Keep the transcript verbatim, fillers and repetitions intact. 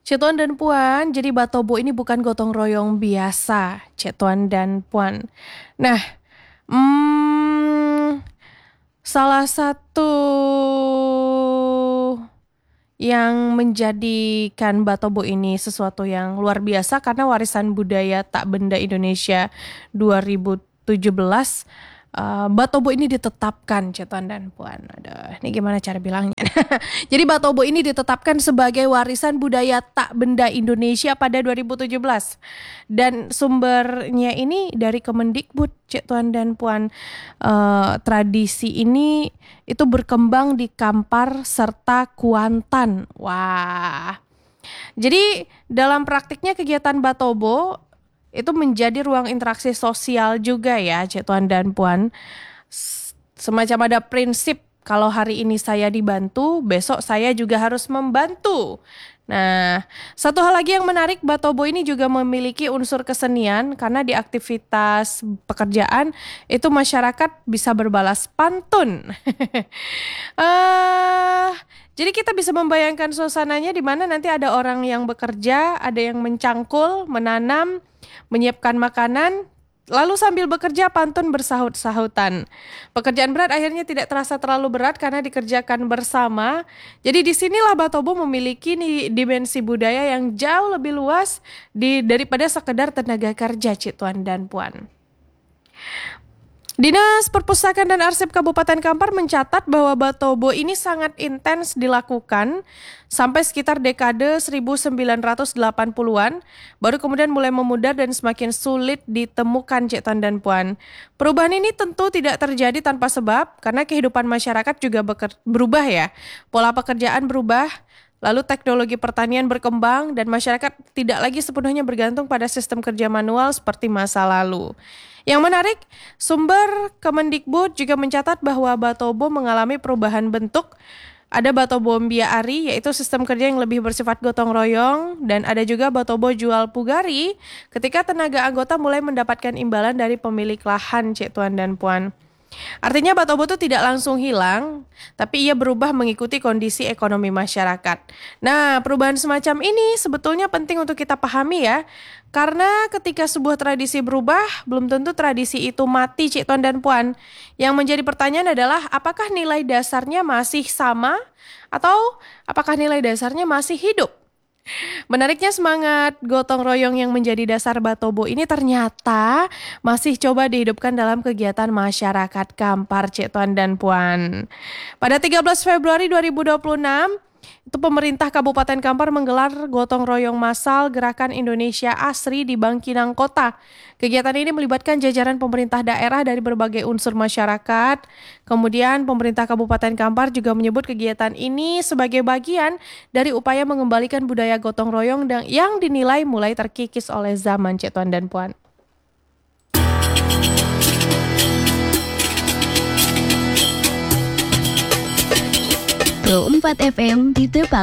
Cik Tuan dan Puan, jadi Batobo ini bukan gotong royong biasa, Cik Tuan dan Puan. Nah, hmm, salah satu yang menjadikan Batobo ini sesuatu yang luar biasa karena warisan budaya tak benda Indonesia dua ribu tujuh belas, uh, Batobo ini ditetapkan, Cik Tuan dan Puan. Aduh, ini gimana cara bilangnya? Jadi Batobo ini ditetapkan sebagai warisan budaya tak benda Indonesia pada dua ribu tujuh belas. Dan sumbernya ini dari Kemendikbud, Cik Tuan dan Puan. Uh, tradisi ini itu berkembang di Kampar serta Kuantan. Wah. Jadi dalam praktiknya kegiatan Batobo itu menjadi ruang interaksi sosial juga ya, Cik Tuan dan Puan. Semacam ada prinsip kalau hari ini saya dibantu, besok saya juga harus membantu. Nah, satu hal lagi yang menarik, Batobo ini juga memiliki unsur kesenian karena di aktivitas pekerjaan itu masyarakat bisa berbalas pantun. uh, jadi kita bisa membayangkan suasananya di mana nanti ada orang yang bekerja, ada yang mencangkul, menanam, menyiapkan makanan, lalu sambil bekerja pantun bersahut-sahutan. Pekerjaan berat akhirnya tidak terasa terlalu berat karena dikerjakan bersama. Jadi disinilah Batobo memiliki nih dimensi budaya yang jauh lebih luas di, daripada sekedar tenaga kerja, Cik Tuan dan Puan. Dinas Perpustakaan dan Arsip Kabupaten Kampar mencatat bahwa Batobo ini sangat intens dilakukan sampai sekitar dekade seribu sembilan ratus delapan puluhan, baru kemudian mulai memudar dan semakin sulit ditemukan, Cik Tuan dan Puan. Perubahan ini tentu tidak terjadi tanpa sebab, karena kehidupan masyarakat juga beker- berubah ya. Pola pekerjaan berubah, lalu teknologi pertanian berkembang, dan masyarakat tidak lagi sepenuhnya bergantung pada sistem kerja manual seperti masa lalu. Yang menarik, sumber Kemendikbud juga mencatat bahwa Batobo mengalami perubahan bentuk. Ada Batobo Mbia Ari, yaitu sistem kerja yang lebih bersifat gotong royong, dan ada juga Batobo Jual Pugari, ketika tenaga anggota mulai mendapatkan imbalan dari pemilik lahan, Cik Tuan dan Puan. Artinya Batobo itu tidak langsung hilang, tapi ia berubah mengikuti kondisi ekonomi masyarakat. Nah, perubahan semacam ini sebetulnya penting untuk kita pahami ya, karena ketika sebuah tradisi berubah, belum tentu tradisi itu mati, Cik Tuan dan Puan. Yang menjadi pertanyaan adalah, apakah nilai dasarnya masih sama, atau apakah nilai dasarnya masih hidup? Menariknya semangat gotong royong yang menjadi dasar Batobo ini ternyata masih coba dihidupkan dalam kegiatan masyarakat Kampar, Cik Tuan dan Puan. Pada tiga belas Februari dua ribu dua puluh enam, itu pemerintah Kabupaten Kampar menggelar gotong royong massal Gerakan Indonesia Asri di Bangkinang Kota. Kegiatan ini melibatkan jajaran pemerintah daerah dari berbagai unsur masyarakat. Kemudian pemerintah Kabupaten Kampar juga menyebut kegiatan ini sebagai bagian dari upaya mengembalikan budaya gotong royong yang dinilai mulai terkikis oleh zaman, Cik Tuan dan Puan. Pro empat F M di Tepak